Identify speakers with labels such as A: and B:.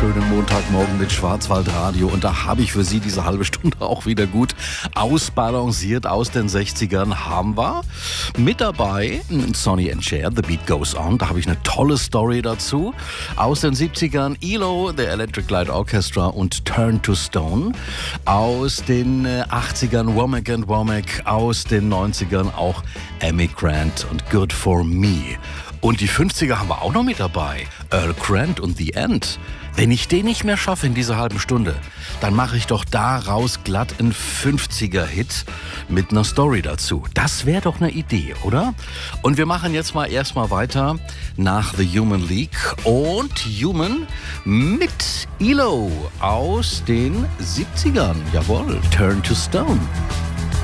A: wunderschönen Montagmorgen mit Schwarzwaldradio. Und da habe ich für Sie diese halbe Stunde auch wieder gut ausbalanciert aus den 60ern. Haben wir mit dabei Sonny and Cher, The Beat Goes On. Da habe ich eine tolle Story dazu. Aus den 70ern ELO, The Electric Light Orchestra und Turn to Stone. Aus den 80ern Womack and Womack. Aus den 90ern auch Amy Grant und Good for Me. Und die 50er haben wir auch noch mit dabei. Earl Grant und The End. Wenn ich den nicht mehr schaffe in dieser halben Stunde, dann mache ich doch daraus glatt einen 50er-Hit mit einer Story dazu. Das wäre doch eine Idee, oder? Und wir machen jetzt mal erstmal weiter nach The Human League und Human mit ELO aus den 70ern. Jawohl, Turn to Stone.